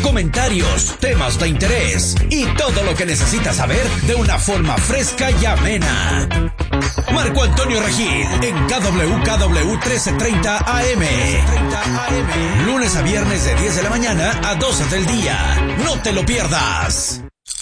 comentarios, temas de interés y todo lo que necesitas saber de una forma fresca y amena. Marco Antonio Regil en KWKW 1330 AM. Lunes a viernes de 10 de la mañana a 12 del día. No te lo pierdas.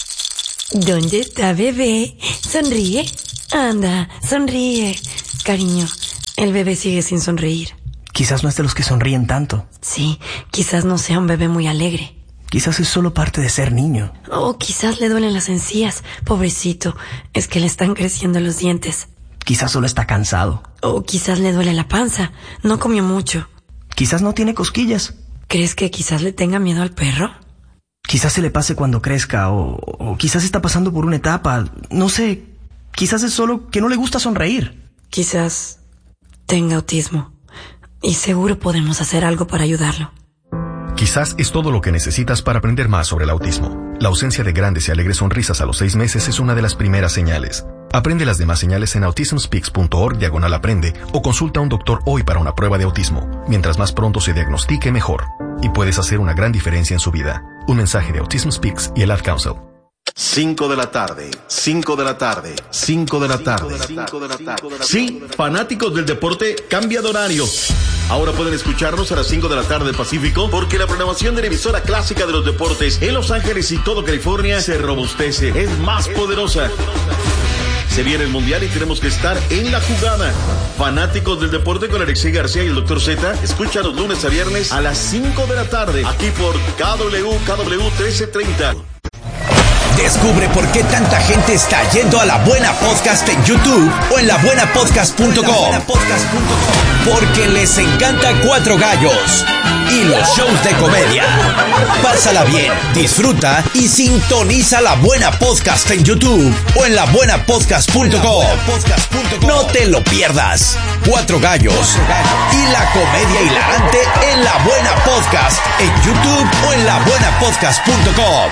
¿Dónde está bebé? Sonríe. Anda, sonríe. Cariño, el bebé sigue sin sonreír. Quizás no es de los que sonríen tanto. Sí, quizás no sea un bebé muy alegre. Quizás es solo parte de ser niño. O quizás le duelen las encías. Pobrecito, es que le están creciendo los dientes. Quizás solo está cansado. O quizás le duele la panza. No comió mucho. Quizás no tiene cosquillas. ¿Crees que quizás le tenga miedo al perro? Quizás se le pase cuando crezca, o quizás está pasando por una etapa. No sé, quizás es solo que no le gusta sonreír. Quizás tenga autismo. Y seguro podemos hacer algo para ayudarlo. Quizás es todo lo que necesitas para aprender más sobre el autismo. La ausencia de grandes y alegres sonrisas a los 6 meses es una de las primeras señales. Aprende las demás señales en autismspeaks.org/aprende o consulta a un doctor hoy para una prueba de autismo. Mientras más pronto se diagnostique, mejor. Y puedes hacer una gran diferencia en su vida. Un mensaje de Autism Speaks y el Ad Council. 5 de la tarde, 5 de la tarde, 5 de la tarde. Sí, fanáticos del deporte, cambia de horario. Ahora pueden escucharnos a las 5 de la tarde Pacífico, porque la programación de la emisora clásica de los deportes en Los Ángeles y todo California se robustece, es más poderosa. Se viene el Mundial y tenemos que estar en la jugada. Fanáticos del deporte con Alexei García y el Dr. Z, escúchanos lunes a viernes a las 5 de la tarde, aquí por KWKW 1330. Descubre por qué tanta gente está yendo a La Buena Podcast en YouTube o en labuenapodcast.com. Porque les encanta Cuatro Gallos y los shows de comedia. Pásala bien, disfruta y sintoniza La Buena Podcast en YouTube o en labuenapodcast.com. No te lo pierdas. Cuatro Gallos y la comedia hilarante en La Buena Podcast en YouTube o en labuenapodcast.com.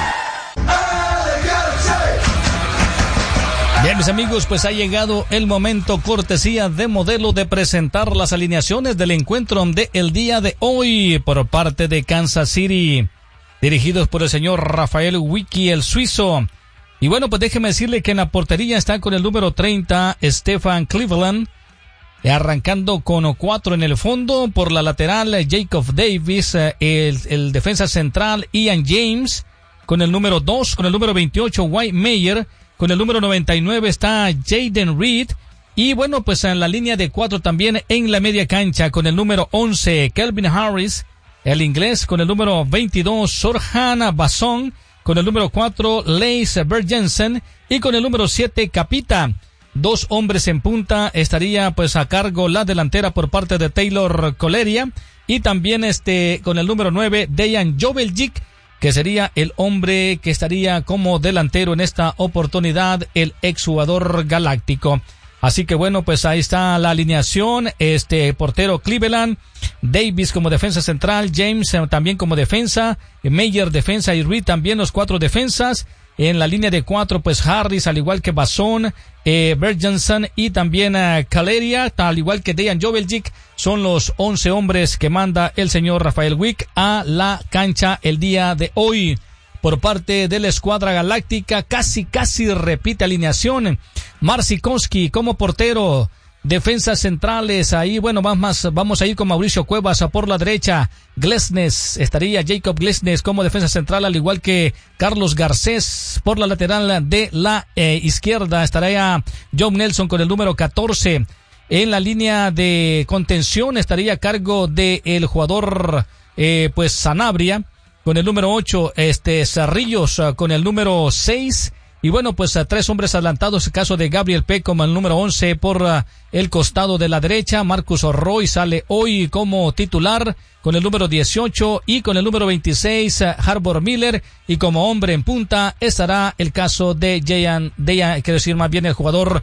Bien, mis amigos, pues ha llegado el momento, cortesía de Modelo, de presentar las alineaciones del encuentro del día de hoy por parte de Kansas City, dirigidos por el señor Rafael Wiki, el suizo. Y bueno, pues déjeme decirle que en la portería está con el número 30, Stephen Cleveland, arrancando con 4 en el fondo. Por la lateral, Jacob Davis, el defensa central, Ian James, con el número 2, con el número 28, White Mayer. Con el número 99 está Jaden Reed. Y bueno, pues en la línea de 4 también en la media cancha con el número 11, Kelvin Harris, el inglés. Con el número 22, Sorhan Basson. Con el número 4, Lace Bergensen. Y con el número 7, Capita. 2 hombres en punta. Estaría pues a cargo la delantera por parte de Taylor Coleria. Y también con el número 9, Dejan Joveljic, que sería el hombre que estaría como delantero en esta oportunidad, el exjugador galáctico. Así que bueno, pues ahí está la alineación. Portero Cleveland, Davis como defensa central, James también como defensa, Mayer defensa y Reed también, los 4 defensas. En la línea de 4, pues Harris, al igual que Basson, Bergensen y también Caleria, al igual que Dejan Joveljic, son los 11 hombres que manda el señor Rafael Wick a la cancha el día de hoy. Por parte de la escuadra galáctica, casi repite alineación. Marcinkowski como portero. Defensas centrales, ahí, bueno, vamos a ir con Mauricio Cuevas por la derecha. Glesnes, estaría Jacob Glesnes como defensa central, al igual que Carlos Garcés. Por la lateral de la izquierda estaría John Nelson con el número 14. En la línea de contención estaría a cargo de el jugador, pues Sanabria, con el número 8, Cerrillos con el número 6. Y bueno, pues 3 hombres adelantados, el caso de Gabriel Peck como el número 11 por el costado de la derecha. Marcus Roy sale hoy como titular con el número 18 y con el número 26 Harbor Miller. Y como hombre en punta estará el caso de quiero decir más bien el jugador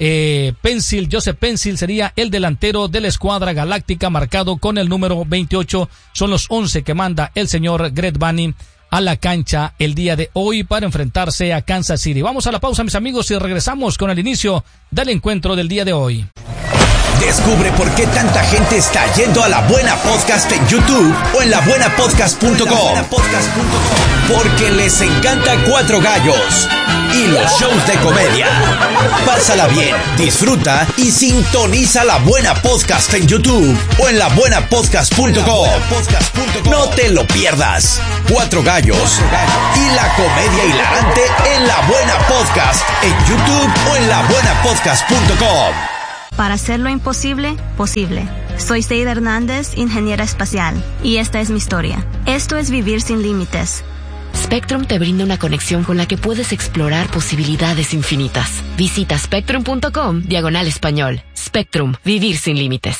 Joseph Pencil sería el delantero de la escuadra galáctica, marcado con el número 28. Son los 11 que manda el señor Greg Vanney a la cancha el día de hoy para enfrentarse a Kansas City. Vamos a la pausa, mis amigos, y regresamos con el inicio del encuentro del día de hoy. Descubre por qué tanta gente está yendo a La Buena Podcast en YouTube o en labuenapodcast.com. porque les encanta Cuatro Gallos y los shows de comedia. Pásala bien, disfruta y sintoniza La Buena Podcast en YouTube o en labuenapodcast.com. No te lo pierdas. Cuatro Gallos y la comedia hilarante en La Buena Podcast en YouTube o en labuenapodcast.com. Para hacer lo imposible, posible. Soy Seida Hernández, ingeniera espacial, y esta es mi historia. Esto es vivir sin límites. Spectrum te brinda una conexión con la que puedes explorar posibilidades infinitas. Visita spectrum.com/español. Spectrum, vivir sin límites.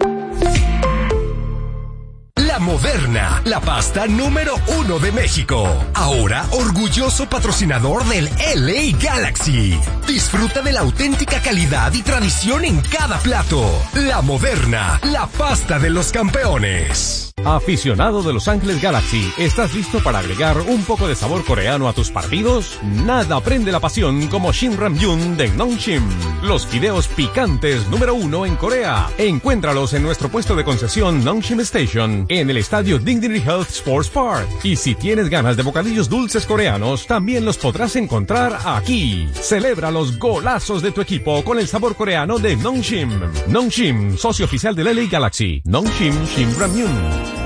La Moderna, la pasta número 1 de México. Ahora orgulloso patrocinador del LA Galaxy. Disfruta de la auténtica calidad y tradición en cada plato. La Moderna, la pasta de los campeones. Aficionado de Los Ángeles Galaxy, ¿estás listo para agregar un poco de sabor coreano a tus partidos? Nada prende la pasión como Shin Ramyun de Nongshim, los fideos picantes número 1 en Corea. Encuéntralos en nuestro puesto de concesión Nongshim Station, en el estadio Dignity Health Sports Park. Y si tienes ganas de bocadillos dulces coreanos, también los podrás encontrar aquí. Celebra los golazos de tu equipo con el sabor coreano de Nongshim. Nongshim, socio oficial del LA Galaxy. Nongshim Shin Ramyun.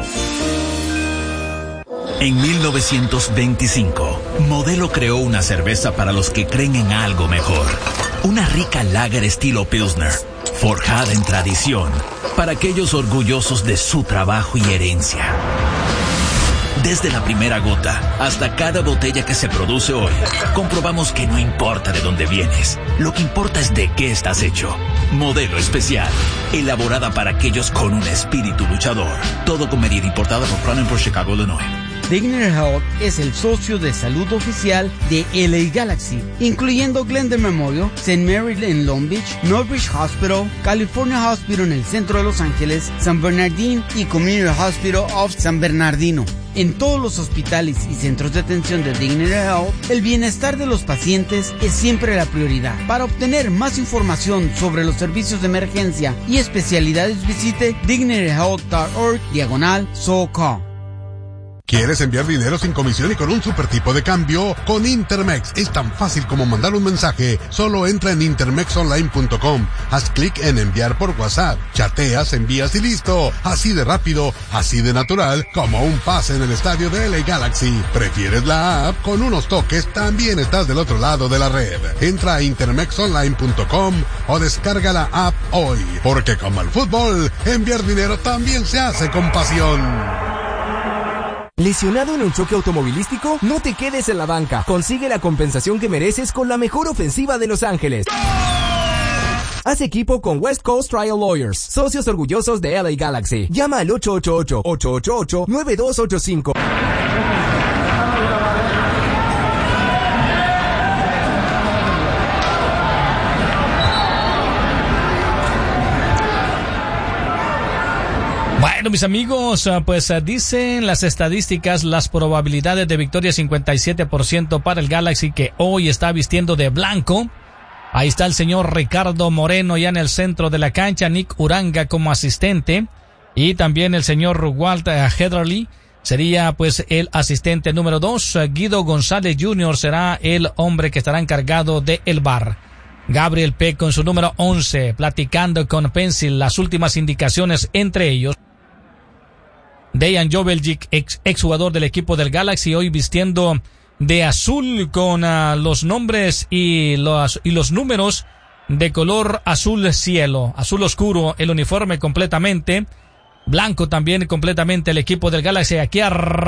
En 1925, Modelo creó una cerveza para los que creen en algo mejor. Una rica lager estilo Pilsner, forjada en tradición, para aquellos orgullosos de su trabajo y herencia. Desde la primera gota hasta cada botella que se produce hoy, comprobamos que no importa de dónde vienes, lo que importa es de qué estás hecho. Modelo especial, elaborada para aquellos con un espíritu luchador. Todo con medida, importada por Crown por Chicago, Illinois. Dignity Health es el socio de salud oficial de LA Galaxy, incluyendo Glendale Memorial, St. Mary en Long Beach, Northridge Hospital, California Hospital en el centro de Los Ángeles, San Bernardino y Community Hospital of San Bernardino. En todos los hospitales y centros de atención de Dignity Health, el bienestar de los pacientes es siempre la prioridad. Para obtener más información sobre los servicios de emergencia y especialidades, visite dignityhealth.org/SoCal. ¿Quieres enviar dinero sin comisión y con un super tipo de cambio? Con Intermex es tan fácil como mandar un mensaje. Solo entra en intermexonline.com, haz clic en enviar por WhatsApp, chateas, envías y listo. Así de rápido, así de natural, como un pase en el estadio de LA Galaxy. ¿Prefieres la app? Con unos toques también estás del otro lado de la red. Entra a intermexonline.com o descarga la app hoy. Porque como el fútbol, enviar dinero también se hace con pasión. ¿Lesionado en un choque automovilístico? No te quedes en la banca. Consigue la compensación que mereces con la mejor ofensiva de Los Ángeles. Haz equipo con West Coast Trial Lawyers, socios orgullosos de LA Galaxy. Llama al 888-888-9285. Bueno, mis amigos, pues dicen las estadísticas, las probabilidades de victoria 57% para el Galaxy, que hoy está vistiendo de blanco. Ahí está el señor Ricardo Moreno ya en el centro de la cancha, Nick Uranga como asistente, y también el señor Walt Heatherly sería pues el asistente número 2. Guido González Jr. será el hombre que estará encargado del VAR. Gabriel Peck con su número 11, platicando con Pencil las últimas indicaciones, entre ellos Dejan Joveljic, ex jugador del equipo del Galaxy, hoy vistiendo de azul con los nombres y los números de color azul cielo, azul oscuro el uniforme completamente, blanco también completamente el equipo del Galaxy. Aquí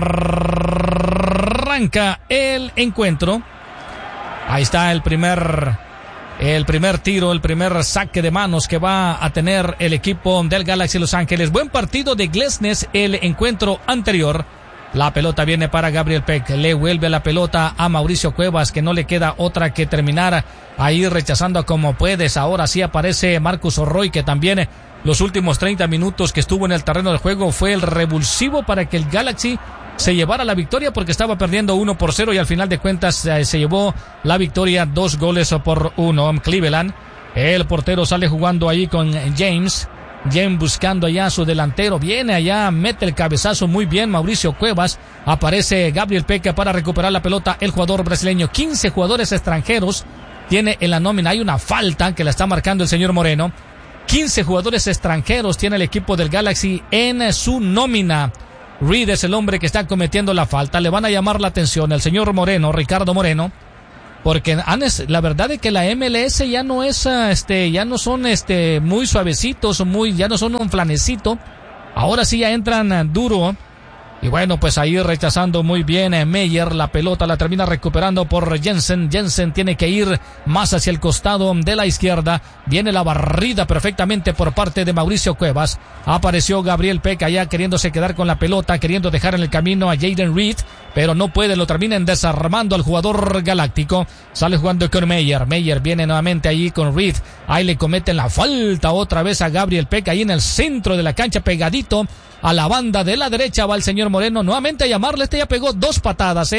arranca el encuentro. Ahí está el primer tiro, el primer saque de manos que va a tener el equipo del Galaxy Los Ángeles. Buen partido de Glesnes el encuentro anterior. La pelota viene para Gabriel Peck. Le vuelve la pelota a Mauricio Cuevas, que no le queda otra que terminar ahí rechazando como puedes. Ahora sí aparece Marcus Orroy, que también los últimos 30 minutos que estuvo en el terreno del juego fue el revulsivo para que el Galaxy se llevara la victoria, porque estaba perdiendo 1-0 y al final de cuentas se llevó la victoria 2-1. Cleveland, el portero sale jugando ahí con James. Bien buscando allá a su delantero. Viene allá, mete el cabezazo muy bien Mauricio Cuevas. Aparece Gabriel Peque para recuperar la pelota. El jugador brasileño. 15 jugadores extranjeros tiene en la nómina. Hay una falta que la está marcando el señor Moreno. 15 jugadores extranjeros tiene el equipo del Galaxy en su nómina. Reed es el hombre que está cometiendo la falta. Le van a llamar la atención al señor Moreno, Ricardo Moreno. Porque la verdad es que la MLS ya no es, ya no son, muy suavecitos, ya no son un flanecito. Ahora sí ya entran duro. Y bueno, pues ahí rechazando muy bien Meyer. La pelota la termina recuperando por Jensen. Jensen tiene que ir más hacia el costado de la izquierda. Viene la barrida perfectamente por parte de Mauricio Cuevas. Apareció Gabriel Peck allá queriéndose quedar con la pelota, queriendo dejar en el camino a Jaden Reed, pero no puede, lo terminan desarmando al jugador galáctico. Sale jugando con Meyer. Meyer viene nuevamente ahí con Reed. Ahí le cometen la falta otra vez a Gabriel Peck, ahí en el centro de la cancha, pegadito a la banda de la derecha. Va el señor Moreno nuevamente a llamarle. Ya pegó 2 patadas,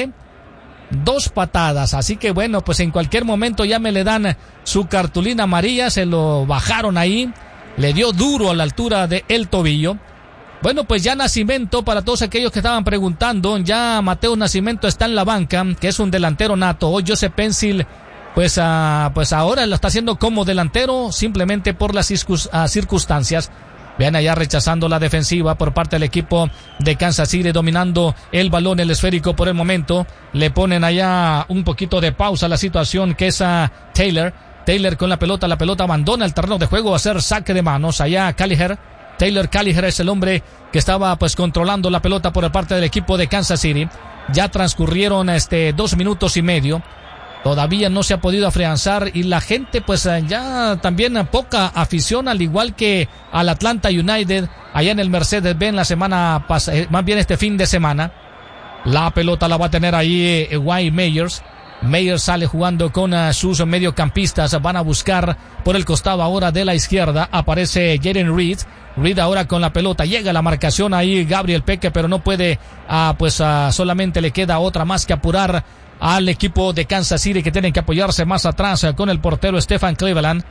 2 patadas. Así que bueno, pues en cualquier momento ya me le dan su cartulina amarilla. Se lo bajaron ahí. Le dio duro a la altura del tobillo. Bueno, pues ya Nascimento, para todos aquellos que estaban preguntando, ya Mateo Nascimento está en la banca, que es un delantero nato. Hoy Joseph Pencil, pues ahora lo está haciendo como delantero, simplemente por las circunstancias. Vean allá rechazando la defensiva por parte del equipo de Kansas City, dominando el balón, el esférico por el momento. Le ponen allá un poquito de pausa a la situación, que es a Taylor. Taylor con la pelota abandona el terreno de juego a hacer saque de manos. Allá Calliher. Taylor Calliher es el hombre que estaba pues controlando la pelota por parte del equipo de Kansas City. Ya transcurrieron 2 minutos y medio. Todavía no se ha podido afianzar y la gente pues ya también poca afición, al igual que al Atlanta United allá en el Mercedes-Benz la semana pasada, más bien este fin de semana. La pelota la va a tener ahí Wayne Meyers. Meyers sale jugando con sus mediocampistas. Van a buscar por el costado ahora de la izquierda. Aparece Jaden Reed. Reed ahora con la pelota. Llega la marcación ahí Gabriel Peque, pero no puede, solamente le queda otra más que apurar al equipo de Kansas City, que tienen que apoyarse más atrás con el portero Stephen Cleveland.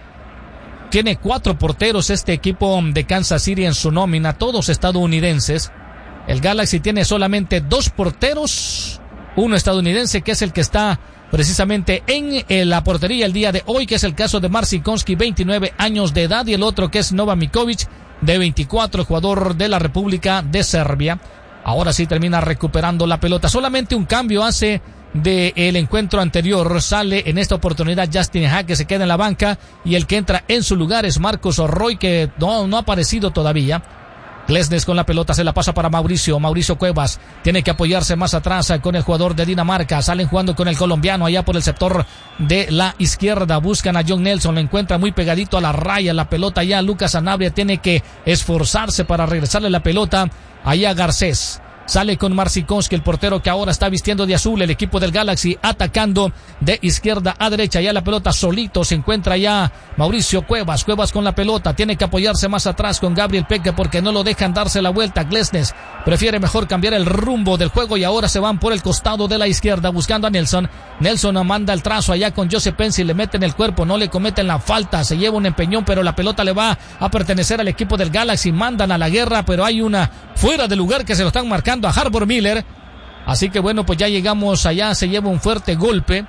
Tiene 4 porteros este equipo de Kansas City en su nómina, todos estadounidenses. El Galaxy tiene solamente 2 porteros, uno estadounidense, que es el que está precisamente en la portería el día de hoy, que es el caso de Marcinkonski, 29 años de edad, y el otro que es Nova Mikovic, de 24, jugador de la República de Serbia. Ahora sí termina recuperando la pelota. Solamente un cambio hace del encuentro anterior. Sale en esta oportunidad Justin Hack, que se queda en la banca, y el que entra en su lugar es Marcos Roy, que no ha aparecido todavía. Glesnes con la pelota, se la pasa para Mauricio Cuevas, tiene que apoyarse más atrás con el jugador de Dinamarca. Salen jugando con el colombiano allá por el sector de la izquierda, buscan a John Nelson, lo encuentra muy pegadito a la raya, la pelota ya Lucas Sanabria tiene que esforzarse para regresarle la pelota allá a Garcés. Sale con Marcinkonski, el portero que ahora está vistiendo de azul, el equipo del Galaxy atacando de izquierda a derecha. Ya la pelota solito se encuentra ya Mauricio Cuevas. Cuevas con la pelota, tiene que apoyarse más atrás con Gabriel Peque porque no lo dejan darse la vuelta. Glesnes prefiere mejor cambiar el rumbo del juego y ahora se van por el costado de la izquierda buscando a Nelson. Nelson manda el trazo allá con Joseph Pencil, le meten el cuerpo, no le cometen la falta, se lleva un empeñón, pero la pelota le va a pertenecer al equipo del Galaxy. Mandan a la guerra, pero hay una fuera de lugar que se lo están marcando a Harbor Miller. Así que bueno, pues ya llegamos allá, se lleva un fuerte golpe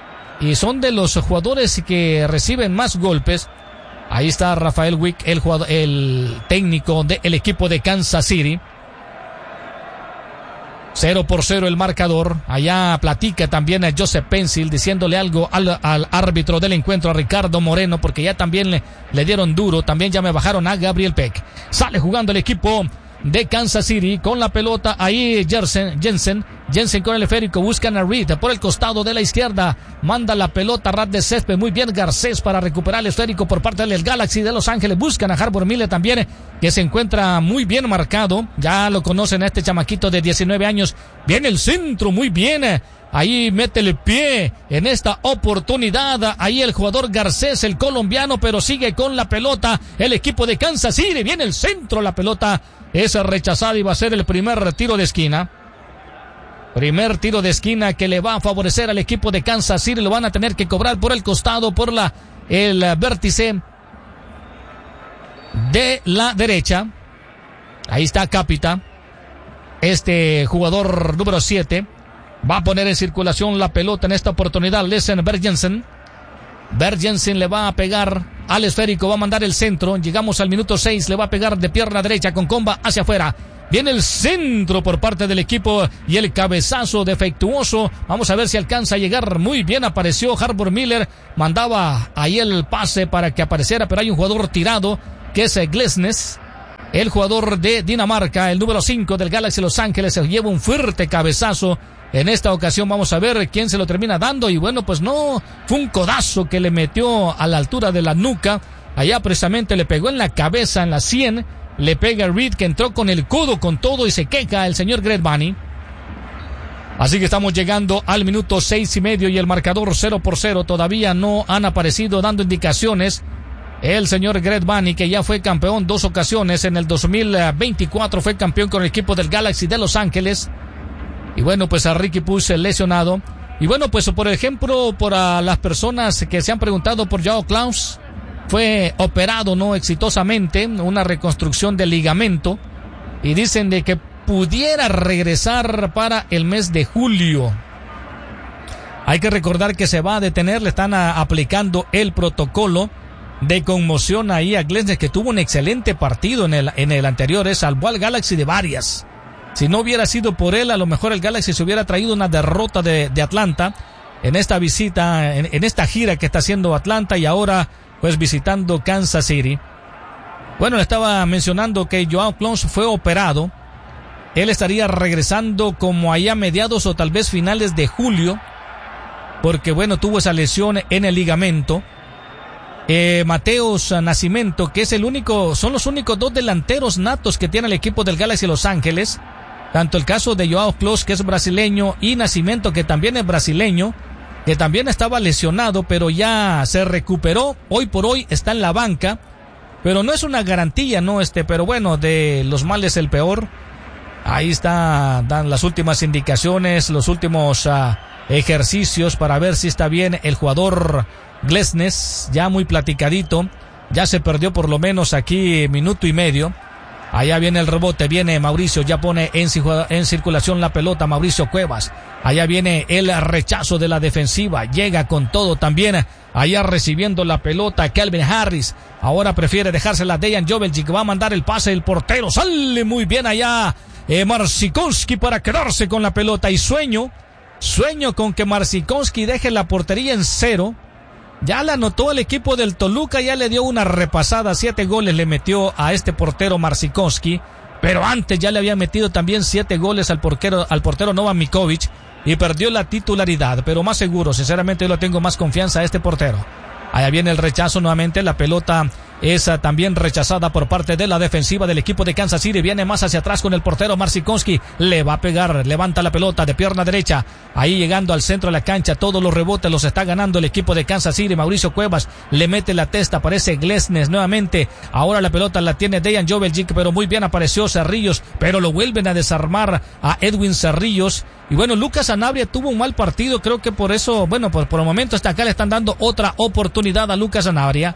y son de los jugadores que reciben más golpes. Ahí está Rafael Wick, el técnico del equipo de Kansas City. 0-0 el marcador. Allá platica también a Joseph Pencil diciéndole algo al árbitro del encuentro, a Ricardo Moreno, porque ya también le dieron duro. También ya me bajaron a Gabriel Peck. Sale jugando el equipo de Kansas City con la pelota ahí Jensen con el esférico, buscan a Reed por el costado de la izquierda, manda la pelota a ras de césped, muy bien Garcés para recuperar el esférico por parte del Galaxy de Los Ángeles. Buscan a Harbor Miller también, que se encuentra muy bien marcado, ya lo conocen a este chamaquito de 19 años. Viene el centro, muy bien, ahí mete el pie en esta oportunidad. Ahí el jugador Garcés, el colombiano, pero sigue con la pelota el equipo de Kansas City. Viene el centro, la pelota es rechazada y va a ser el primer tiro de esquina. Primer tiro de esquina que le va a favorecer al equipo de Kansas City. Lo van a tener que cobrar por el costado, por el vértice de la derecha. Ahí está Capita. Este jugador número 7 va a poner en circulación la pelota en esta oportunidad. Lesen Bergensen. Bergensen le va a pegar al esférico, va a mandar el centro. Llegamos al minuto 6, le va a pegar de pierna derecha con comba hacia afuera. Viene el centro por parte del equipo y el cabezazo defectuoso. Vamos a ver si alcanza a llegar. Muy bien apareció Harbour Miller. Mandaba ahí el pase para que apareciera, pero hay un jugador tirado que es Glesnes, el jugador de Dinamarca, el número 5 del Galaxy Los Ángeles. Se lleva un fuerte cabezazo. En esta ocasión vamos a ver quién se lo termina dando. Y bueno, pues no, fue un codazo que le metió a la altura de la nuca. Allá precisamente le pegó en la cabeza, en la 100. Le pega Reed, que entró con el codo, con todo, y se queja el señor Greg Vanney. Así que estamos llegando al minuto 6:30 y el marcador 0-0. Todavía no han aparecido dando indicaciones el señor Greg Vanney, que ya fue campeón 2 ocasiones. En el 2024 fue campeón con el equipo del Galaxy de Los Ángeles. Y bueno, pues a Ricky Puig lesionado. Y bueno, pues por ejemplo, por las personas que se han preguntado por Joao Klaus, fue operado, ¿no? Exitosamente, una reconstrucción del ligamento. Y dicen de que pudiera regresar para el mes de julio. Hay que recordar que se va a detener, le están aplicando el protocolo de conmoción ahí a Glesnes, que tuvo un excelente partido en el anterior, salvó al Galaxy de varias. Si no hubiera sido por él, a lo mejor el Galaxy se hubiera traído una derrota de Atlanta en esta visita, en esta gira que está haciendo Atlanta y ahora pues visitando Kansas City. Bueno, le estaba mencionando que Joao Klaus fue operado. Él estaría regresando como allá a mediados o tal vez finales de julio, porque bueno, tuvo esa lesión en el ligamento. Mateus Nascimento, que es son los únicos 2 delanteros natos que tiene el equipo del Galaxy Los Ángeles. Tanto el caso de Joao Klaus, que es brasileño, y Nascimento, que también es brasileño, que también estaba lesionado, pero ya se recuperó. Hoy por hoy está en la banca, pero no es una garantía, ¿no? Pero bueno, de los males el peor. Ahí dan las últimas indicaciones, los últimos ejercicios para ver si está bien el jugador Glesnes, ya muy platicadito. Ya se perdió por lo menos aquí minuto y medio. Allá viene el rebote, viene Mauricio, ya pone en circulación la pelota Mauricio Cuevas. Allá viene el rechazo de la defensiva, llega con todo también. Allá recibiendo la pelota Calvin Harris. Ahora prefiere dejársela a Dejan Joveljic, va a mandar el pase, el portero sale muy bien allá. Marcinkowski para quedarse con la pelota y sueño con que Marcinkowski deje la portería en 0. Ya la anotó el equipo del Toluca, ya le dio una repasada, 7 goles le metió a este portero Marcinkowski, pero antes ya le había metido también 7 goles al portero Novan Mikovic y perdió la titularidad, pero más seguro, sinceramente yo le tengo más confianza a este portero. Allá viene el rechazo nuevamente, la pelota es también rechazada por parte de la defensiva del equipo de Kansas City. Viene más hacia atrás con el portero Marcinkowski, le va a pegar, levanta la pelota de pierna derecha, ahí llegando al centro de la cancha, todos los rebotes los está ganando el equipo de Kansas City. Mauricio Cuevas le mete la testa, aparece Glesnes nuevamente, ahora la pelota la tiene Dejan Joveljic, pero muy bien apareció Cerrillos, pero lo vuelven a desarmar a Edwin Cerrillos. Y bueno, Lucas Sanabria tuvo un mal partido, creo que por eso, bueno, por el momento hasta acá le están dando otra oportunidad a Lucas Sanabria.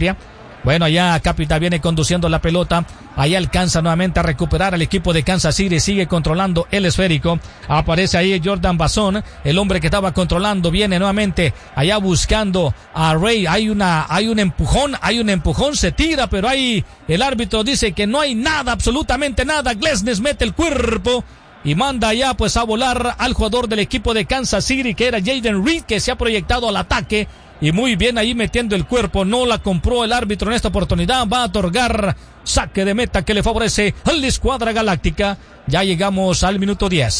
Bueno, allá Capita viene conduciendo la pelota, allá alcanza nuevamente a recuperar al equipo de Kansas City, sigue controlando el esférico, aparece ahí Jordan Bazón, el hombre que estaba controlando, viene nuevamente allá buscando a Ray, hay un empujón, se tira, pero ahí el árbitro dice que no hay nada, absolutamente nada. Glesnes mete el cuerpo y manda ya pues a volar al jugador del equipo de Kansas City, que era Jaden Reed, que se ha proyectado al ataque. Y muy bien ahí metiendo el cuerpo, no la compró el árbitro en esta oportunidad, va a otorgar saque de meta que le favorece a la escuadra galáctica. Ya llegamos al minuto 10,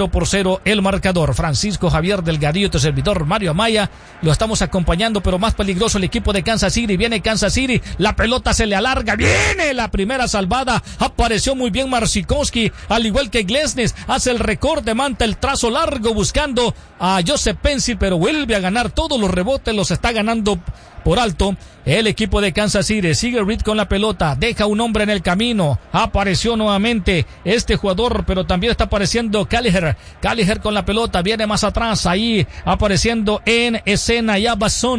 0-0 el marcador. Francisco Javier Delgadillo, tu servidor Mario Amaya, lo estamos acompañando, pero más peligroso el equipo de Kansas City. Viene Kansas City, la pelota se le alarga, viene la primera salvada, apareció muy bien Marcinkowski, al igual que Glesnes, hace el recorte, manta el trazo largo buscando a Joseph Pencil, pero vuelve a ganar todos los rebotes, los está ganando por alto el equipo de Kansas City. Sigue Reed con la pelota, deja un hombre en el camino, apareció nuevamente este jugador, pero también está apareciendo Calliher con la pelota, viene más atrás, ahí apareciendo en escena ya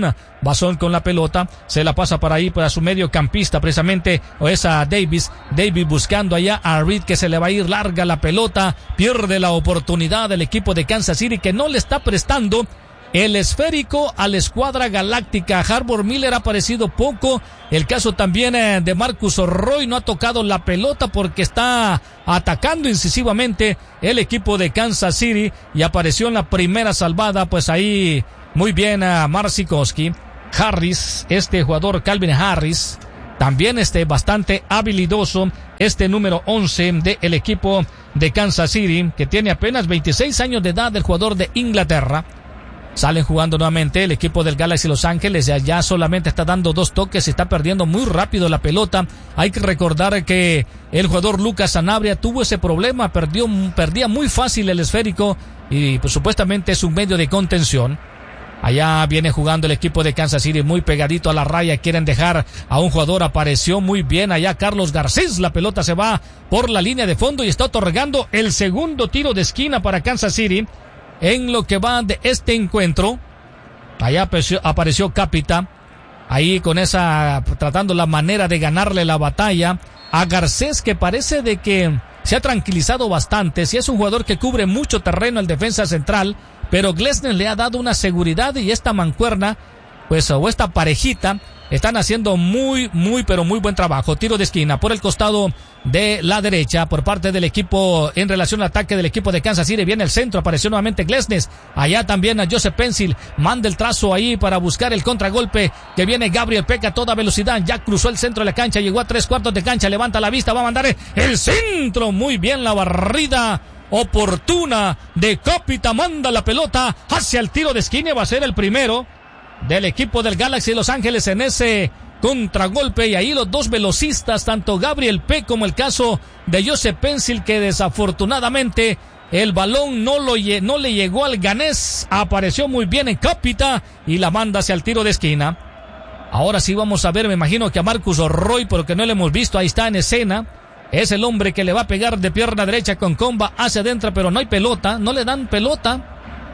Basón con la pelota, se la pasa para ahí para su mediocampista precisamente, o es a Davis buscando allá a Reed, que se le va a ir larga la pelota, pierde la oportunidad del equipo de Kansas City, que no le está prestando el esférico a la escuadra galáctica. Harbor Miller ha aparecido poco. El caso también de Marcus Roy, no ha tocado la pelota porque está atacando incisivamente el equipo de Kansas City, y apareció en la primera salvada, pues ahí muy bien a Marcikoski. Harris, este jugador Calvin Harris, también bastante habilidoso, número 11 del equipo de Kansas City, que tiene apenas 26 años de edad, el jugador de Inglaterra. Salen jugando nuevamente el equipo del Galaxy Los Ángeles, ya solamente está dando 2 toques, está perdiendo muy rápido la pelota. Hay que recordar que el jugador Lucas Sanabria tuvo ese problema, perdía muy fácil el esférico, y pues supuestamente es un medio de contención. Allá viene jugando el equipo de Kansas City muy pegadito a la raya, quieren dejar a un jugador, apareció muy bien allá Carlos Garcés, la pelota se va por la línea de fondo y está otorgando el segundo tiro de esquina para Kansas City en lo que va de este encuentro. Allá apareció Capita, ahí con tratando la manera de ganarle la batalla a Garcés, que parece de que se ha tranquilizado bastante. Si es un jugador que cubre mucho terreno el defensa central, pero Glesnes le ha dado una seguridad, y esta mancuerna, pues, o esta parejita, están haciendo muy buen trabajo. Tiro de esquina por el costado de la derecha por parte del equipo en relación al ataque del equipo de Kansas City. Viene el centro, apareció nuevamente Glesnes. Allá también a Joseph Pencil, manda el trazo ahí para buscar el contragolpe, que viene Gabriel Peck a toda velocidad, ya cruzó el centro de la cancha, llegó a 3/4 de cancha, levanta la vista, va a mandar el centro, muy bien la barrida oportuna de Capita, manda la pelota hacia el tiro de esquina, va a ser el primero del equipo del Galaxy de Los Ángeles en ese contragolpe, y ahí los dos velocistas, tanto Gabriel Peck como el caso de Joseph Pencil, que desafortunadamente el balón no le llegó al ganés, apareció muy bien en Capita y la manda hacia el tiro de esquina. Ahora sí vamos a ver, me imagino que a Marcus Roy, porque no lo hemos visto, ahí está en escena. Es el hombre que le va a pegar de pierna derecha con comba hacia adentro, pero no hay pelota, no le dan pelota.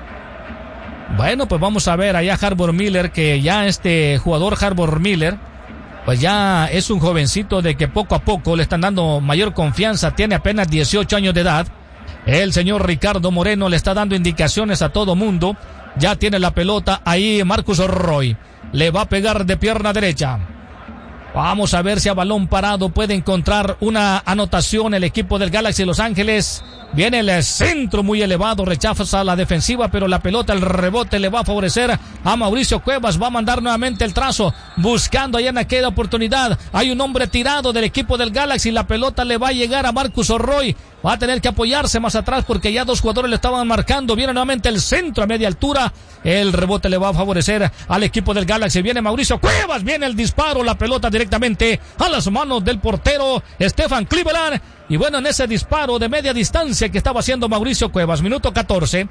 Bueno, pues vamos a ver allá Harbor Miller, que ya este jugador Harbor Miller, pues ya es un jovencito de que poco a poco le están dando mayor confianza, tiene apenas 18 años de edad. El señor Ricardo Moreno le está dando indicaciones a todo mundo, ya tiene la pelota ahí Marcus Roy, le va a pegar de pierna derecha. Vamos a ver si a balón parado puede encontrar una anotación el equipo del Galaxy de Los Ángeles. Viene el centro muy elevado, rechaza la defensiva, pero la pelota, el rebote le va a favorecer a Mauricio Cuevas. Va a mandar nuevamente el trazo, buscando allá en aquella oportunidad. Hay un hombre tirado del equipo del Galaxy, la pelota le va a llegar a Marcus Roy. Va a tener que apoyarse más atrás porque ya dos jugadores le estaban marcando. Viene nuevamente el centro a media altura. El rebote le va a favorecer al equipo del Galaxy. Viene Mauricio Cuevas, viene el disparo, la pelota directamente a las manos del portero Stephen Cleveland. Y bueno, en ese disparo de media distancia que estaba haciendo Mauricio Cuevas, minuto 14.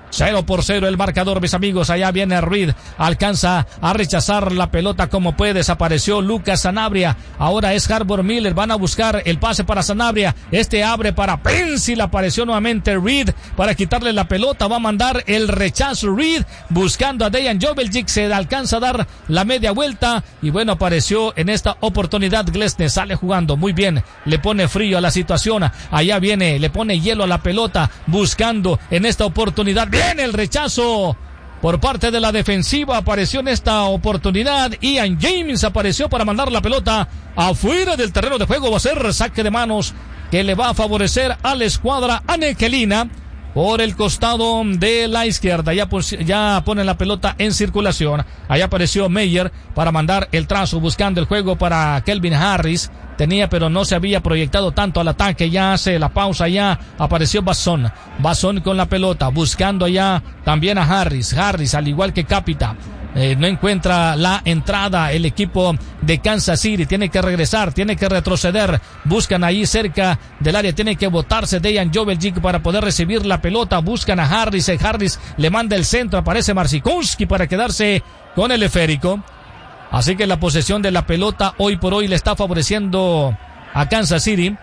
0-0 el marcador, mis amigos. Allá viene Reed, alcanza a rechazar la pelota como puede. Desapareció Lucas Sanabria. Ahora es Harbor Miller. Van a buscar el pase para Sanabria. Abre para Pencil. Apareció nuevamente Reed para quitarle la pelota. Va a mandar el rechazo Reed, buscando a Dejan Joveljic. Se alcanza a dar la media vuelta. Y bueno, apareció en esta oportunidad Glesnes. Sale jugando muy bien. Le pone frío a la situación. Allá viene, le pone hielo a la pelota. Buscando en esta oportunidad. Viene el rechazo por parte de la defensiva, apareció en esta oportunidad. Ian James apareció para mandar la pelota afuera del terreno de juego. Va a ser saque de manos que le va a favorecer a la escuadra anequelina por el costado de la izquierda. Ya pone la pelota en circulación. Allá apareció Meyer para mandar el trazo, buscando el juego para Kelvin Harris. Tenía, pero no se había proyectado tanto al ataque. Ya hace la pausa, ya apareció Basón con la pelota, buscando allá también a Harris, al igual que Capita. No encuentra la entrada el equipo de Kansas City, tiene que regresar, tiene que retroceder, buscan ahí cerca del área, tiene que botarse Dejan Joveljic para poder recibir la pelota, buscan a Harris, Harris le manda el centro, aparece Marcikoski para quedarse con el esférico. Así que la posesión de la pelota hoy por hoy le está favoreciendo a Kansas City.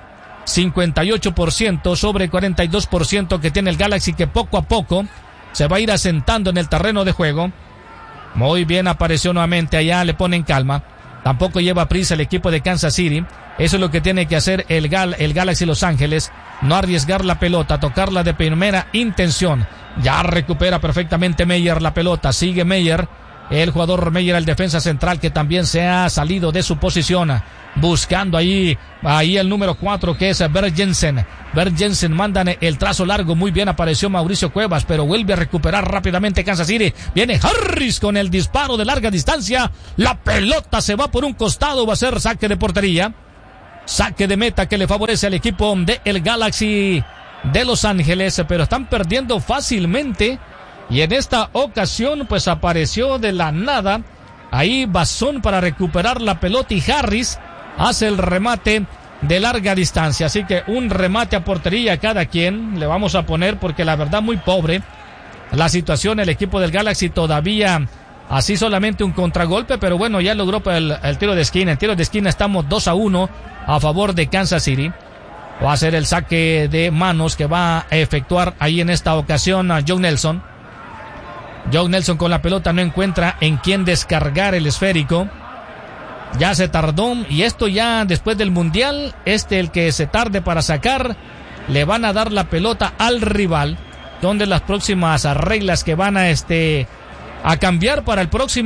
58% sobre 42% que tiene el Galaxy, que poco a poco se va a ir asentando en el terreno de juego. Muy bien, apareció nuevamente allá, le ponen calma. Tampoco lleva prisa el equipo de Kansas City. Eso es lo que tiene que hacer el Galaxy Los Ángeles. No arriesgar la pelota, tocarla de primera intención. Ya recupera perfectamente Meyer la pelota. Sigue Meyer. El jugador Meyer, el defensa central, que también se ha salido de su posición. Buscando ahí el número 4, que es Bert Jensen. Bert Jensen mandan el trazo largo. Muy bien, apareció Mauricio Cuevas, pero vuelve a recuperar rápidamente Kansas City. Viene Harris con el disparo de larga distancia. La pelota se va por un costado. Va a ser saque de portería. Saque de meta que le favorece al equipo de el Galaxy de Los Ángeles, pero están perdiendo fácilmente. Y en esta ocasión pues apareció de la nada ahí Bazón para recuperar la pelota, y Harris hace el remate de larga distancia. Así que un remate a portería cada quien le vamos a poner, porque la verdad muy pobre la situación. El equipo del Galaxy todavía así solamente un contragolpe, pero bueno, ya logró el tiro de esquina. El tiro de esquina estamos 2-1 a favor de Kansas City. Va a ser el saque de manos que va a efectuar ahí en esta ocasión a Joe Nelson. Joe Nelson con la pelota no encuentra en quién descargar el esférico. Ya se tardó, y esto ya después del Mundial, el que se tarde para sacar, le van a dar la pelota al rival. Donde las próximas reglas que van a cambiar para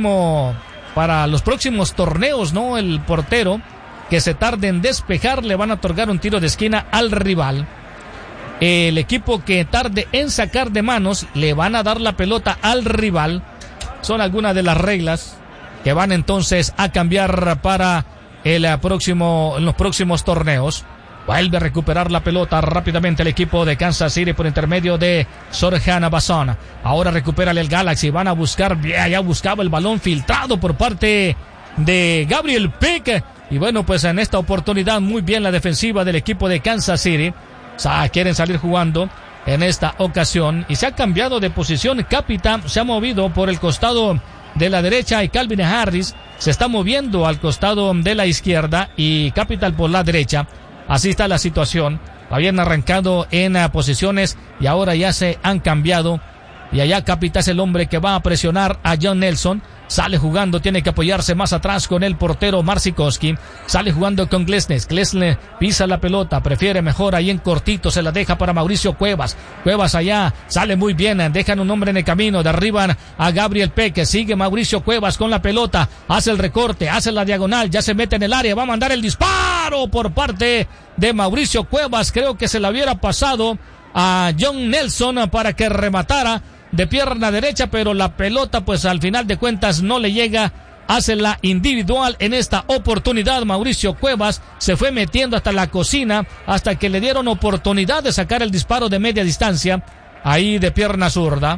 los próximos torneos, ¿no? El portero que se tarde en despejar le van a otorgar un tiro de esquina al rival. El equipo que tarde en sacar de manos le van a dar la pelota al rival. Son algunas de las reglas que van entonces a cambiar para en los próximos torneos. Vuelve a recuperar la pelota rápidamente el equipo de Kansas City por intermedio de Sorjan Bazón. Ahora recupera el Galaxy. Van a buscar, ya buscaba el balón filtrado por parte de Gabriel Peck. Y bueno, pues en esta oportunidad muy bien la defensiva del equipo de Kansas City. Quieren salir jugando en esta ocasión. Y se ha cambiado de posición. Capita se ha movido por el costado de la derecha y Calvin Harris se está moviendo al costado de la izquierda y Capital por la derecha. Así está la situación. Habían arrancado en posiciones y ahora ya se han cambiado. Y allá Capita es el hombre que va a presionar a John Nelson. Sale jugando, tiene que apoyarse más atrás con el portero Marcikoski. Sale jugando con Glesnes. Glesnes pisa la pelota, prefiere mejor ahí en cortito, se la deja para Mauricio Cuevas. Cuevas allá, sale muy bien, dejan un hombre en el camino, derriban a Gabriel Peque. Sigue Mauricio Cuevas con la pelota, hace el recorte, hace la diagonal, ya se mete en el área, va a mandar el disparo por parte de Mauricio Cuevas. Creo que se la hubiera pasado a John Nelson para que rematara de pierna derecha, pero la pelota pues al final de cuentas no le llega. Hace la individual en esta oportunidad. Mauricio Cuevas se fue metiendo hasta la cocina hasta que le dieron oportunidad de sacar el disparo de media distancia ahí de pierna zurda.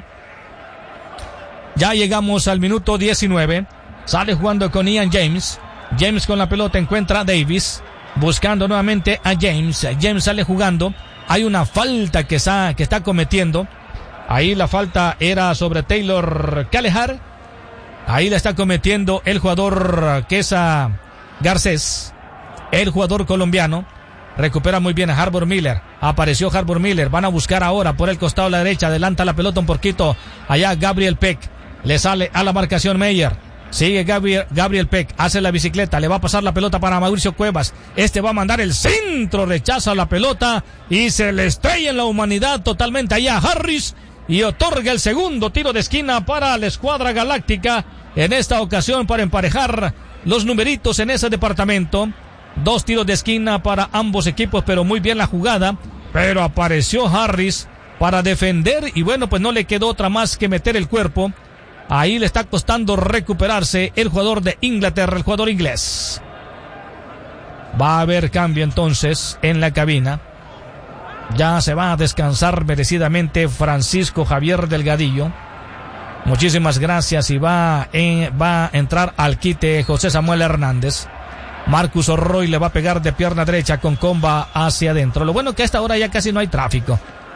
Ya llegamos al minuto 19. Sale jugando con Ian James. James con la pelota encuentra a Davis, buscando nuevamente a James. James sale jugando. Hay una falta que está cometiendo. Ahí la falta era sobre Taylor Callejar. Ahí la está cometiendo el jugador que es Garcés, el jugador colombiano. Recupera muy bien a Harbour Miller. Apareció Harbour Miller. Van a buscar ahora por el costado de la derecha. Adelanta la pelota un poquito. Allá Gabriel Peck. Le sale a la marcación Meyer. Sigue Gabriel Peck. Hace la bicicleta. Le va a pasar la pelota para Mauricio Cuevas. Va a mandar el centro. Rechaza la pelota. Y se le estrella en la humanidad totalmente allá Harris. Y otorga el segundo tiro de esquina para la escuadra galáctica. En esta ocasión para emparejar los numeritos en ese departamento. 2 tiros de esquina para ambos equipos, pero muy bien la jugada. Pero apareció Harris para defender y bueno, pues no le quedó otra más que meter el cuerpo. Ahí le está costando recuperarse el jugador de Inglaterra, el jugador inglés. Va a haber cambio entonces en la cabina. Ya se va a descansar merecidamente Francisco Javier Delgadillo. Muchísimas gracias y va a entrar al quite José Samuel Hernández. Marcus Orroy le va a pegar de pierna derecha con comba hacia adentro. Lo bueno que a esta hora ya casi no hay tráfico.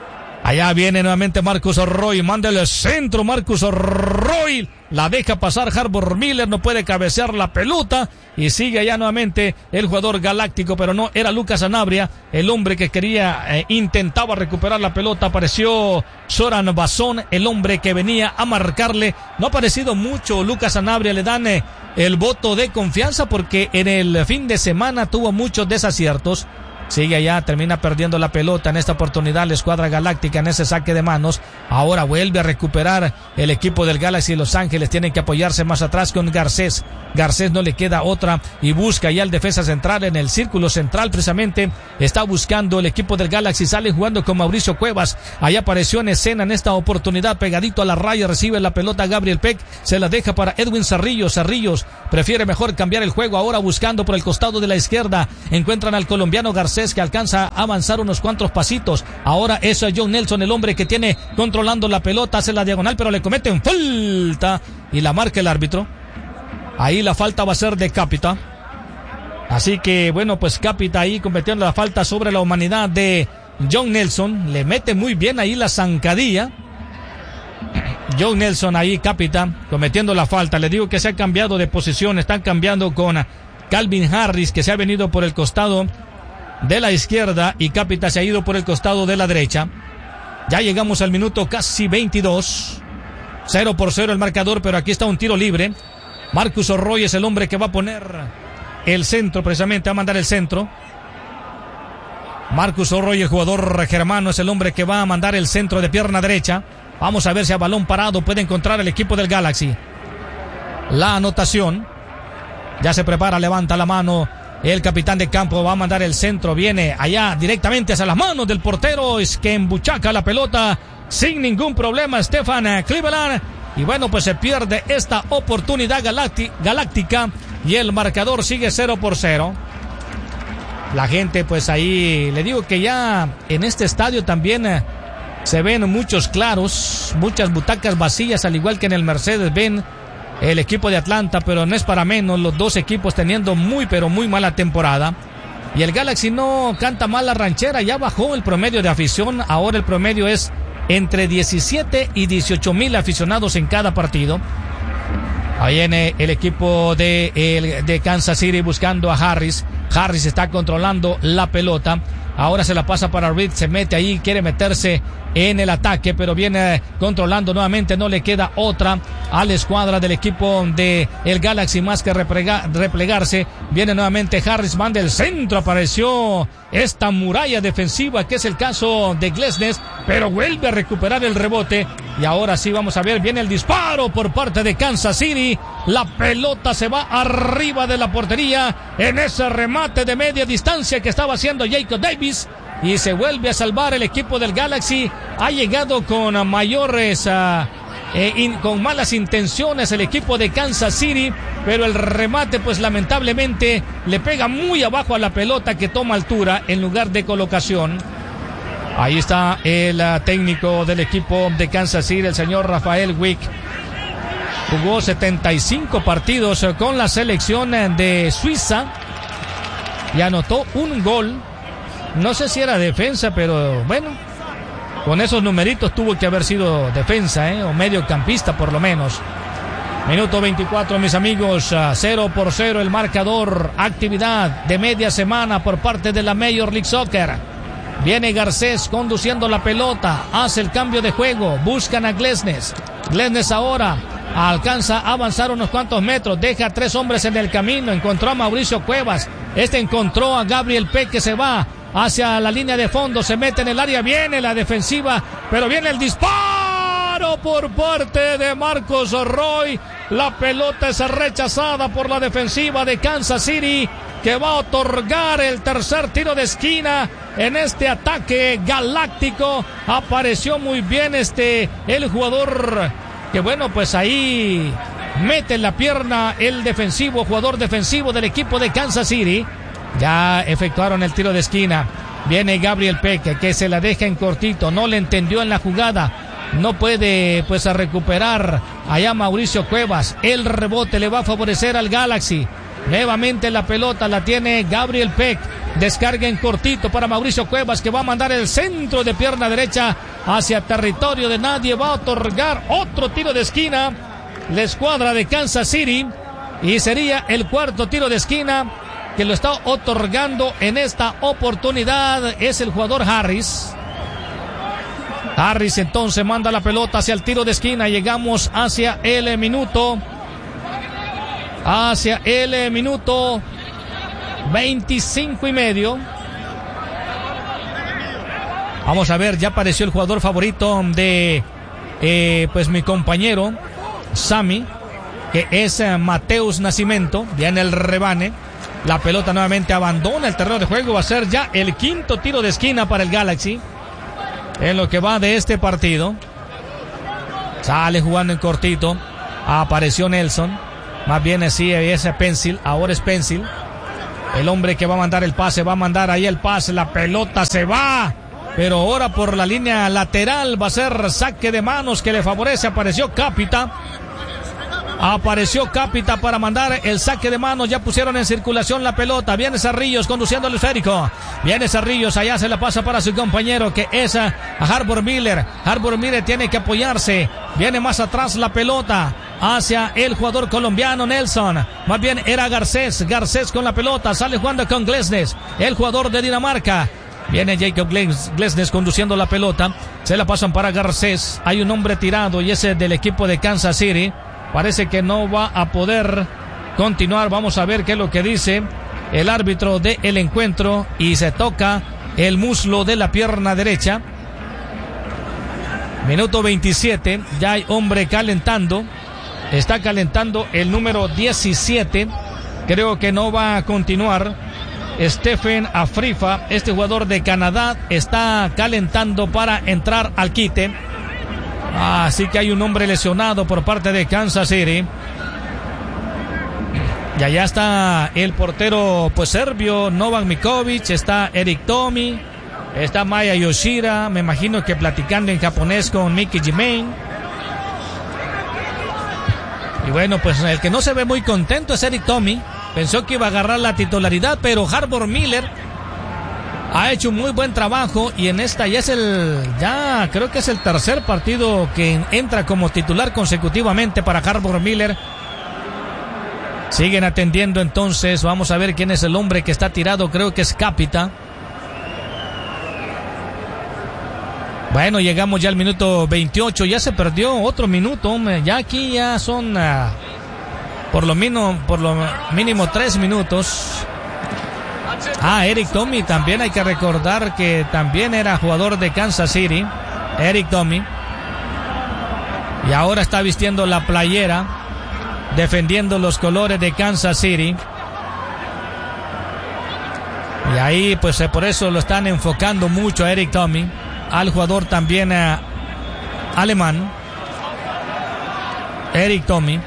Allá viene nuevamente Marcus Roy, manda el centro, Marcus Roy, la deja pasar Harbour Miller, no puede cabecear la pelota y sigue allá nuevamente el jugador galáctico, pero no, era Lucas Sanabria, el hombre que intentaba recuperar la pelota. Apareció Zoran Basón, el hombre que venía a marcarle. No ha aparecido mucho Lucas Sanabria, le dan el voto de confianza porque en el fin de semana tuvo muchos desaciertos. Sigue allá, termina perdiendo la pelota en esta oportunidad la escuadra galáctica en ese saque de manos. Ahora vuelve a recuperar el equipo del Galaxy Los Ángeles. Tienen que apoyarse más atrás con Garcés. Garcés no le queda otra y busca ya el defensa central en el círculo central. Precisamente está buscando el equipo del Galaxy. Sale jugando con Mauricio Cuevas. Allá apareció en escena en esta oportunidad, pegadito a la raya. Recibe la pelota Gabriel Peck. Se la deja para Edwin Cerrillos. Cerrillos prefiere mejor cambiar el juego. Ahora buscando por el costado de la izquierda. Encuentran al colombiano Garcés, que alcanza a avanzar unos cuantos pasitos. Ahora es John Nelson, el hombre que tiene controlando la pelota, hace la diagonal, pero le cometen falta y la marca el árbitro. Ahí la falta va a ser de Capita. Así que bueno, pues Capita ahí cometiendo la falta sobre la humanidad de John Nelson. Le mete muy bien ahí la zancadilla. John Nelson ahí, Capita, cometiendo la falta. Le digo que se ha cambiado de posición. Están cambiando con Calvin Harris, que se ha venido por el costado de la izquierda, y Capita se ha ido por el costado de la derecha. Ya llegamos al minuto casi 22. 0-0 el marcador, pero aquí está un tiro libre. Marcus Roy es el hombre que va a poner el centro, precisamente va a mandar el centro. Marcus Roy, el jugador germano, es el hombre que va a mandar el centro de pierna derecha. Vamos a ver si a balón parado puede encontrar el equipo del Galaxy la anotación. Ya se prepara, levanta la mano el capitán de campo, va a mandar el centro, viene allá directamente hacia las manos del portero, es que embuchaca la pelota sin ningún problema Stefan Cleveland, y bueno, pues se pierde esta oportunidad galáctica y el marcador sigue 0-0. La gente pues ahí, le digo que ya en este estadio también se ven muchos claros, muchas butacas vacías, al igual que en el Mercedes-Benz el equipo de Atlanta, pero no es para menos, los dos equipos teniendo muy pero muy mala temporada. Y el Galaxy no canta mal la ranchera, ya bajó el promedio de afición, ahora el promedio es entre 17 y 18 mil aficionados en cada partido. Ahí viene el equipo de Kansas City buscando a Harris. Harris está controlando la pelota. Ahora se la pasa para Reed, se mete ahí, quiere meterse en el ataque, pero viene controlando nuevamente, no le queda otra a la escuadra del equipo de el Galaxy más que replegarse. Viene nuevamente Harris, manda el centro, apareció esta muralla defensiva que es el caso de Glesnes, pero vuelve a recuperar el rebote y ahora sí vamos a ver, viene el disparo por parte de Kansas City, la pelota se va arriba de la portería en ese remate de media distancia que estaba haciendo Jacob Davis y se vuelve a salvar el equipo del Galaxy. Ha llegado con mayores con malas intenciones el equipo de Kansas City, pero el remate pues lamentablemente le pega muy abajo a la pelota que toma altura en lugar de colocación. Ahí está el técnico del equipo de Kansas City, el señor Rafael Wick. Jugó 75 partidos con la selección de Suiza y anotó un gol. No sé si era defensa, pero bueno, con esos numeritos tuvo que haber sido defensa, o mediocampista por lo menos. Minuto 24, mis amigos, 0-0 el marcador. Actividad de media semana por parte de la Major League Soccer. Viene Garcés conduciendo la pelota, hace el cambio de juego, buscan a Glesnes. Glesnes ahora alcanza a avanzar unos cuantos metros, deja a 3 hombres en el camino, encontró a Mauricio Cuevas, encontró a Gabriel Peck que se va hacia la línea de fondo, se mete en el área, viene la defensiva, pero viene el disparo por parte de Marcus Roy. La pelota es rechazada por la defensiva de Kansas City, que va a otorgar el tercer tiro de esquina en este ataque galáctico. Apareció muy bien el jugador que bueno, pues ahí mete en la pierna el jugador defensivo del equipo de Kansas City. Ya efectuaron el tiro de esquina. Viene Gabriel Peck que se la deja en cortito, no le entendió en la jugada, no puede a recuperar allá Mauricio Cuevas. El rebote le va a favorecer al Galaxy. Nuevamente la pelota la tiene Gabriel Peck. Descarga en cortito para Mauricio Cuevas, que va a mandar el centro de pierna derecha hacia territorio de nadie. Va a otorgar otro tiro de esquina la escuadra de Kansas City, y sería el cuarto tiro de esquina que lo está otorgando en esta oportunidad. Es el jugador Harris. Harris entonces manda la pelota hacia el tiro de esquina. Llegamos hacia el minuto 25 y medio. Vamos a ver, ya apareció el jugador favorito de pues mi compañero Sammy, que es Mateus Nascimento. Viene el rebane. La pelota nuevamente abandona el terreno de juego. Va a ser ya el quinto tiro de esquina para el Galaxy en lo que va de este partido. Sale jugando en cortito. Apareció Nelson. Más bien sí, es Pencil. Ahora es Pencil. El hombre que va a mandar el pase. Va a mandar ahí el pase. La pelota se va. Pero ahora por la línea lateral va a ser saque de manos que le favorece. Apareció Capita para mandar el saque de manos. Ya pusieron en circulación la pelota. Viene Cerrillos conduciendo el esférico. Viene Cerrillos, allá se la pasa para su compañero, que es a Harbor Miller. Harbor Miller tiene que apoyarse. Viene más atrás la pelota hacia el jugador colombiano Nelson. Más bien era Garcés con la pelota. Sale jugando con Glesnes, el jugador de Dinamarca. Viene Jacob Glesnes conduciendo la pelota. Se la pasan para Garcés. Hay un hombre tirado y ese del equipo de Kansas City. Parece que no va a poder continuar. Vamos a ver qué es lo que dice el árbitro del encuentro. Y se toca el muslo de la pierna derecha. Minuto 27. Ya hay hombre calentando. Está calentando el número 17. Creo que no va a continuar. Stephen Afrifa, este jugador de Canadá, está calentando para entrar al quite. Así que hay un hombre lesionado por parte de Kansas City. Y allá está el portero pues serbio Novak Mikovic, está Eric Tommy, está Maya Yoshida, me imagino que platicando en japonés con Miki Jimain. Y bueno, pues el que no se ve muy contento es Eric Tommy. Pensó que iba a agarrar la titularidad, pero Harbor Miller ha hecho un muy buen trabajo y en esta ya creo que es el tercer partido que entra como titular consecutivamente para Harbor Miller. Siguen atendiendo entonces. Vamos a ver quién es el hombre que está tirado. Creo que es Capita. Bueno, llegamos ya al minuto 28. Ya se perdió otro minuto. Ya aquí ya son por lo mínimo 3 minutos. Eric Tommy también hay que recordar que también era jugador de Kansas City. Eric Tommy. Y ahora está vistiendo la playera, defendiendo los colores de Kansas City. Y ahí pues por eso lo están enfocando mucho a Eric Tommy, al jugador también alemán, Eric Tommy.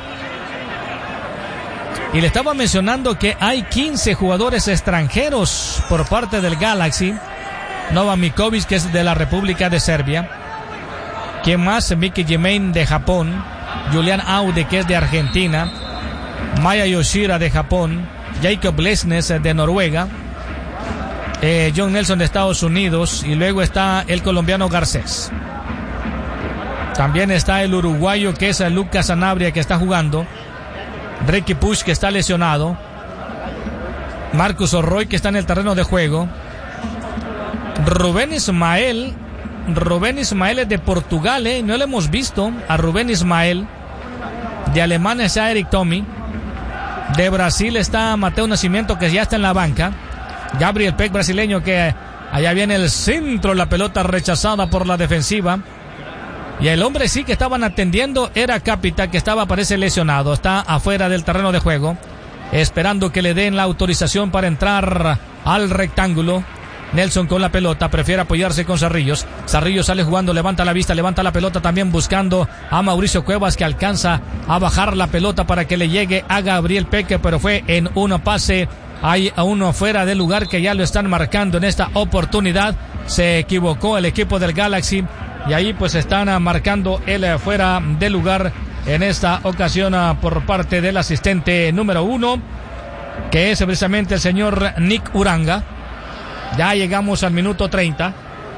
Y le estaba mencionando que hay 15 jugadores extranjeros por parte del Galaxy. Novak Mikovic, que es de la República de Serbia. ¿Quién más? Miki Jimain de Japón. Julian Aude, que es de Argentina. Maya Yoshida de Japón. Jacob Glesnes de Noruega. John Nelson de Estados Unidos. Y luego está el colombiano Garcés. También está el uruguayo, que es Lucas Sanabria, que está jugando. Ricky Push, que está lesionado. Marcus Orroy, que está en el terreno de juego. Rubén Ismael es de Portugal, no lo hemos visto a Rubén Ismael. De Alemania está Eric Tommy. De Brasil está Mateo Nascimento, que ya está en la banca. Gabriel Peck, brasileño, que allá viene el centro, la pelota rechazada por la defensiva. Y el hombre sí que estaban atendiendo era Capita, que parece lesionado. Está afuera del terreno de juego, esperando que le den la autorización para entrar al rectángulo. Nelson con la pelota, prefiere apoyarse con Cerrillos. Cerrillos sale jugando, levanta la vista, levanta la pelota también buscando a Mauricio Cuevas, que alcanza a bajar la pelota para que le llegue a Gabriel Peque, pero fue en un pase. Hay a uno fuera del lugar que ya lo están marcando en esta oportunidad. Se equivocó el equipo del Galaxy. Y ahí pues están marcando el fuera de lugar en esta ocasión por parte del asistente número 1. que es precisamente el señor Nick Uranga. Ya llegamos al minuto 30.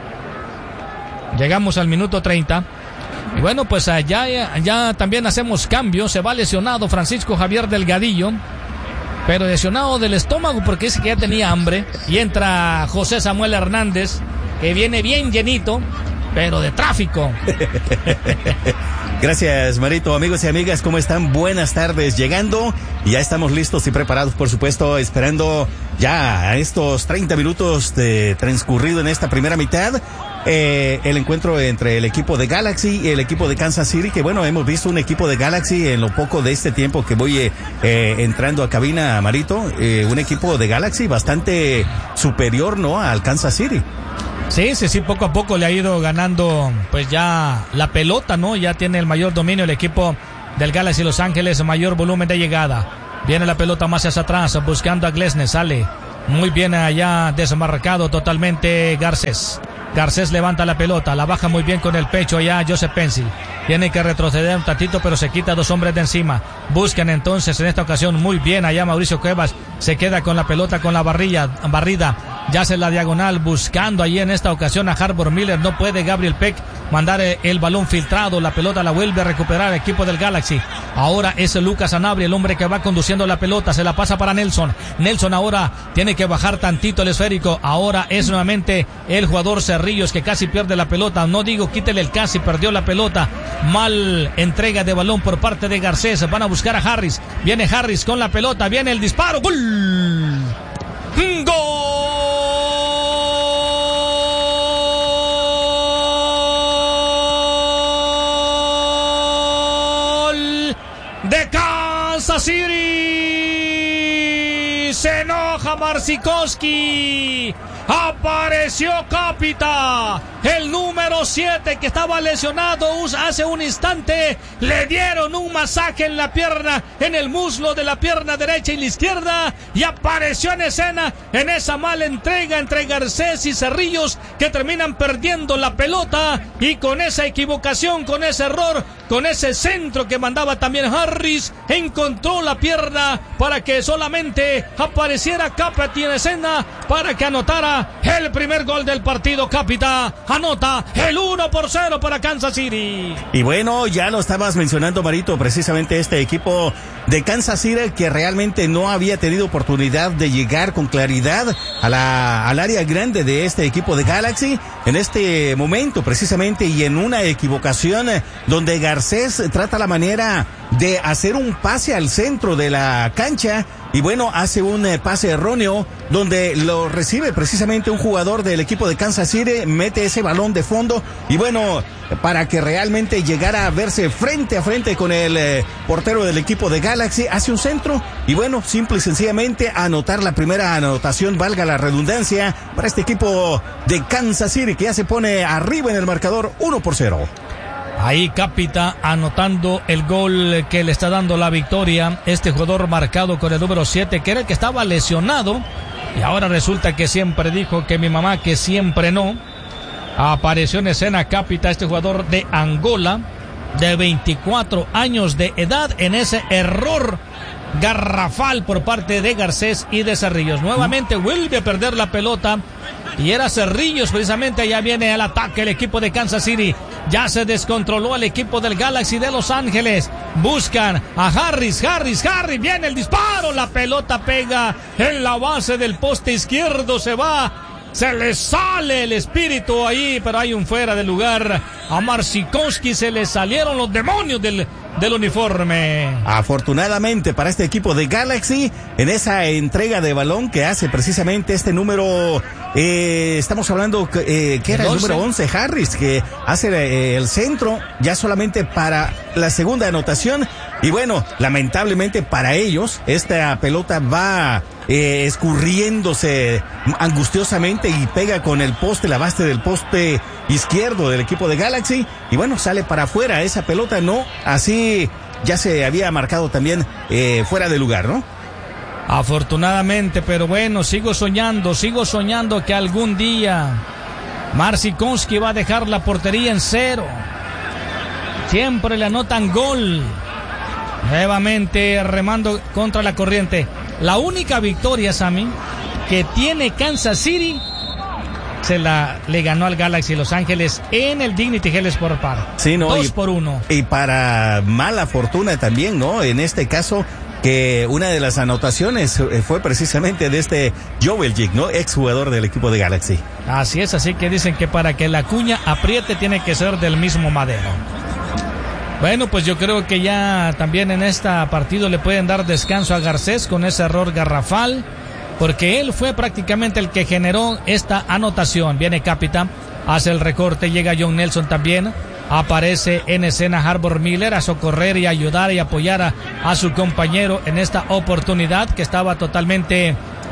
Y bueno, pues ya también hacemos cambios. Se va lesionado Francisco Javier Delgadillo, pero lesionado del estómago porque dice que ya tenía hambre. Y entra José Samuel Hernández, que viene bien llenito, pero de tráfico. Gracias, Marito. Amigos y amigas, ¿cómo están? Buenas tardes. Llegando y ya estamos listos y preparados, por supuesto, esperando ya estos 30 minutos de transcurrido en esta primera mitad. El encuentro entre el equipo de Galaxy y el equipo de Kansas City, que bueno, hemos visto un equipo de Galaxy en lo poco de este tiempo que voy entrando a cabina, Marito, un equipo de Galaxy bastante superior, ¿no?, al Kansas City. Sí, poco a poco le ha ido ganando pues ya la pelota, ¿no? Ya tiene el mayor dominio el equipo del Galaxy Los Ángeles, mayor volumen de llegada. Viene la pelota más hacia atrás, buscando a Glesnes, sale muy bien allá, desmarcado totalmente Garcés. Garcés levanta la pelota, la baja muy bien con el pecho allá Joseph Pencil. Tiene que retroceder un tantito, pero se quita dos hombres de encima. Buscan entonces en esta ocasión muy bien allá Mauricio Cuevas. Se queda con la pelota, con la barrida. Ya hace la diagonal, buscando allí en esta ocasión a Harbor Miller. No puede Gabriel Peck mandar el balón filtrado. La pelota la vuelve a recuperar el equipo del Galaxy. Ahora es Lucas Sanabria, el hombre que va conduciendo la pelota. Se la pasa para Nelson. Nelson ahora tiene que bajar tantito el esférico. Ahora es nuevamente el jugador Cerrillos que casi pierde la pelota. No digo quítele el casi, perdió la pelota. Mal entrega de balón por parte de Garcés. Van a buscar a Harris. Viene Harris con la pelota. Viene el disparo. ¡Gol! ¡Gol! De Kansas City. Se enoja Marsikowski. Apareció Capita, el número 7 que estaba lesionado hace un instante. Le dieron un masaje en la pierna, en el muslo de la pierna derecha y la izquierda, y apareció en escena en esa mala entrega entre Garcés y Cerrillos, que terminan perdiendo la pelota. Y con esa equivocación, con ese error, con ese centro que mandaba también Harris, encontró la pierna para que solamente apareciera Capita en escena para que anotara el primer gol del partido. Capita anota el 1-0 para Kansas City. Y bueno, ya lo estabas mencionando, Marito, precisamente este equipo de Kansas City que realmente no había tenido oportunidad de llegar con claridad al área grande de este equipo de Galaxy en este momento precisamente, y en una equivocación donde Garcés trata la manera de hacer un pase al centro de la cancha. Y bueno, hace un pase erróneo donde lo recibe precisamente un jugador del equipo de Kansas City, mete ese balón de fondo y bueno, para que realmente llegara a verse frente a frente con el portero del equipo de Galaxy, hace un centro y bueno, simple y sencillamente anotar la primera anotación, valga la redundancia, para este equipo de Kansas City que ya se pone arriba en el marcador 1-0. Ahí Capita anotando el gol que le está dando la victoria. Este jugador marcado con el número 7, que era el que estaba lesionado. Y ahora resulta que siempre dijo que mi mamá, que siempre no. Apareció en escena Capita, este jugador de Angola, de 24 años de edad, en ese error garrafal por parte de Garcés y de Cerrillos. Nuevamente vuelve a perder la pelota. Y era Cerrillos precisamente, allá viene al ataque el equipo de Kansas City. Ya se descontroló el equipo del Galaxy de Los Ángeles. Buscan a Harris, viene el disparo. La pelota pega en la base del poste izquierdo, se le sale el espíritu ahí, pero hay un fuera de lugar. A Marsikowski se le salieron los demonios del uniforme. Afortunadamente para este equipo de Galaxy, en esa entrega de balón que hace precisamente este número, estamos hablando que era el número 11, Harris, que hace el centro ya solamente para la segunda anotación. Y bueno, lamentablemente para ellos, esta pelota va escurriéndose angustiosamente y pega con el poste, la base del poste izquierdo del equipo de Galaxy. Y bueno, sale para afuera esa pelota, ¿no? Así ya se había marcado también fuera de lugar, ¿no? Afortunadamente, pero bueno, sigo soñando que algún día Marsikowski va a dejar la portería en 0. Siempre le anotan gol. Nuevamente remando contra la corriente. La única victoria, Sammy, que tiene Kansas City le ganó al Galaxy Los Ángeles en el Dignity Health Sport Park. Sí, no, 2-1. Y para mala fortuna también, ¿no? En este caso, que una de las anotaciones fue precisamente de este Joel Jig, ¿no? Exjugador del equipo de Galaxy. Así es, así que dicen que para que la cuña apriete tiene que ser del mismo madero. Bueno, pues yo creo que ya también en este partido le pueden dar descanso a Garcés con ese error garrafal, porque él fue prácticamente el que generó esta anotación. Viene Capitán, hace el recorte, llega John Nelson también, aparece en escena Harbor Miller a socorrer y ayudar y apoyar a su compañero en esta oportunidad que estaba totalmente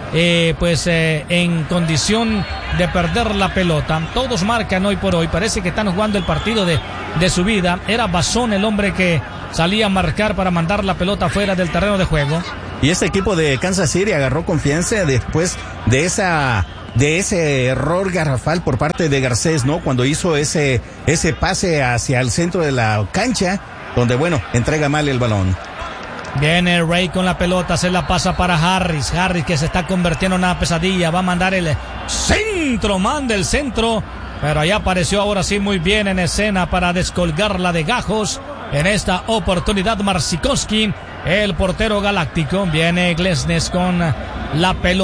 en condición de perder la pelota. Todos marcan hoy por hoy, parece que están jugando el partido de su vida. Era Basón el hombre que salía a marcar para mandar la pelota fuera del terreno de juego. Y este equipo de Kansas City agarró confianza después de ese error garrafal por parte de Garcés, ¿no? Cuando hizo ese pase hacia el centro de la cancha, donde, bueno, entrega mal el balón. Viene Ray con la pelota, se la pasa para Harris. Harris que se está convirtiendo en una pesadilla, va a mandar el centro, manda el centro, pero allá apareció ahora sí muy bien en escena para descolgarla de gajos. En esta oportunidad Marsikowski, el portero galáctico. Viene Glesnes con la pelota.